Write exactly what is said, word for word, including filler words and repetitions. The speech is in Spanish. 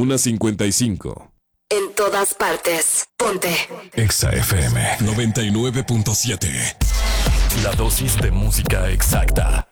una cincuenta y cinco. En todas partes. Ponte. Exa F M noventa y nueve punto siete. La dosis de música exacta.